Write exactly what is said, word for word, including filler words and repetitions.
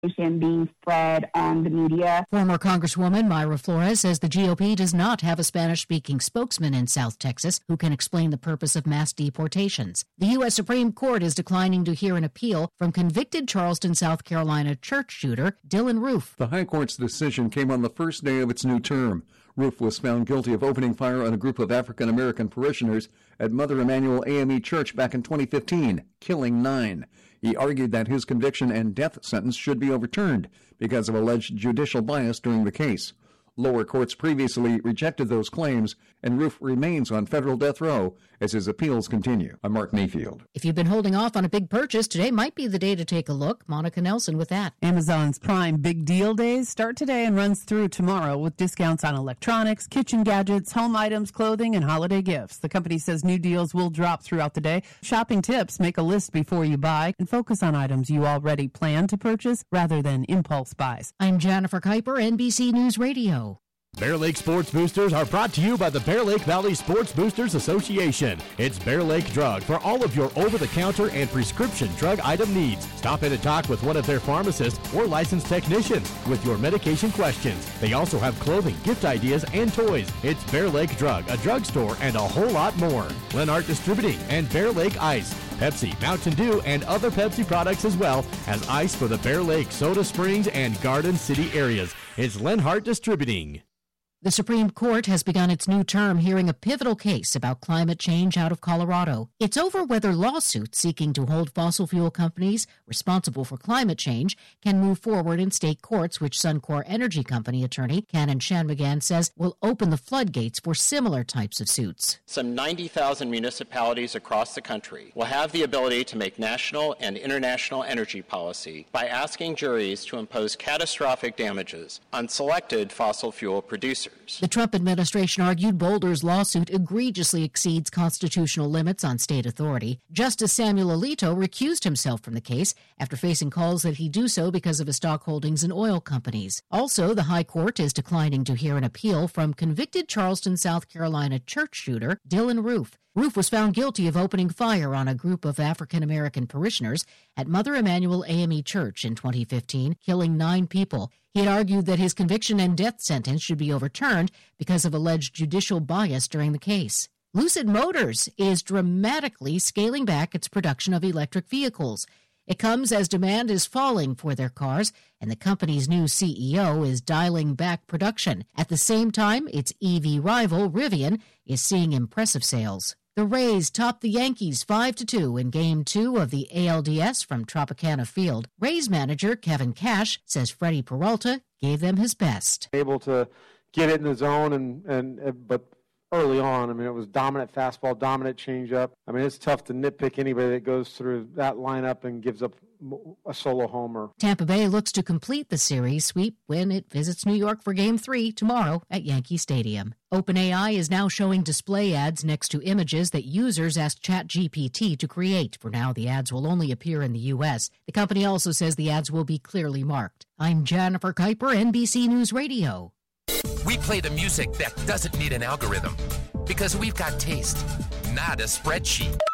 being spread on the media. Former Congresswoman Mayra Flores says the G O P does not have a Spanish-speaking spokesman in South Texas who can explain the purpose of mass deportations. The U S Supreme Court is declining to hear an appeal from convicted Charleston, South Carolina church shooter Dylann Roof. The High Court's decision came on the first day of its new term. Roof was found guilty of opening fire on a group of African-American parishioners at Mother Emanuel A M E Church back in twenty fifteen, killing nine. He argued that his conviction and death sentence should be overturned because of alleged judicial bias during the case. Lower courts previously rejected those claims, and Roof remains on federal death row as his appeals continue. I'm Mark Mayfield. If you've been holding off on a big purchase, today might be the day to take a look. Monica Nelson with that. Amazon's Prime Big Deal Days start today and runs through tomorrow with discounts on electronics, kitchen gadgets, home items, clothing, and holiday gifts. The company says new deals will drop throughout the day. Shopping tips: make a list before you buy and focus on items you already plan to purchase rather than impulse buys. I'm Jennifer Kuiper, N B C News Radio. Bear Lake Sports Boosters are brought to you by the Bear Lake Valley Sports Boosters Association. It's Bear Lake Drug for all of your over-the-counter and prescription drug item needs. Stop in and talk with one of their pharmacists or licensed technicians with your medication questions. They also have clothing, gift ideas, and toys. It's Bear Lake Drug, a drugstore, and a whole lot more. Lenart Distributing and Bear Lake Ice. Pepsi, Mountain Dew, and other Pepsi products as well as ice for the Bear Lake, Soda Springs, and Garden City areas. It's Lenhart Distributing. The Supreme Court has begun its new term hearing a pivotal case about climate change out of Colorado. It's over whether lawsuits seeking to hold fossil fuel companies responsible for climate change can move forward in state courts, which Suncor Energy Company attorney Canon Shanmugam says will open the floodgates for similar types of suits. Some ninety thousand municipalities across the country will have the ability to make national and international energy policy by asking juries to impose catastrophic damages on selected fossil fuel producers. The Trump administration argued Boulder's lawsuit egregiously exceeds constitutional limits on state authority. Justice Samuel Alito recused himself from the case after facing calls that he do so because of his stock holdings in oil companies. Also, the High Court is declining to hear an appeal from convicted Charleston, South Carolina church shooter Dylann Roof. Roof was found guilty of opening fire on a group of African-American parishioners at Mother Emanuel A M E Church in twenty fifteen, killing nine people. He had argued that his conviction and death sentence should be overturned because of alleged judicial bias during the case. Lucid Motors is dramatically scaling back its production of electric vehicles. It comes as demand is falling for their cars, and the company's new C E O is dialing back production. At the same time, its E V rival, Rivian, is seeing impressive sales. The Rays topped the Yankees five to two in Game two of the A L D S from Tropicana Field. Rays manager Kevin Cash says Freddie Peralta gave them his best. Able to get it in the zone, and, and but early on, I mean, it was dominant fastball, dominant changeup. I mean, it's tough to nitpick anybody that goes through that lineup and gives up a solo homer. Tampa Bay looks to complete the series sweep when it visits New York for Game three tomorrow at Yankee Stadium. OpenAI is now showing display ads next to images that users ask ChatGPT to create. For now, the ads will only appear in the U S. The company also says the ads will be clearly marked. I'm Jennifer Kuiper, N B C News Radio. We play the music that doesn't need an algorithm because we've got taste, not a spreadsheet.